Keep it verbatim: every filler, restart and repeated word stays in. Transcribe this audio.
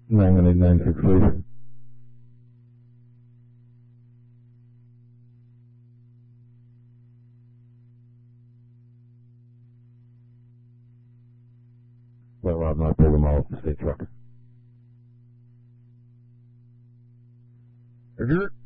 nine one eight nine six three. Well, Rob, not pull them all off the state truck. Is it?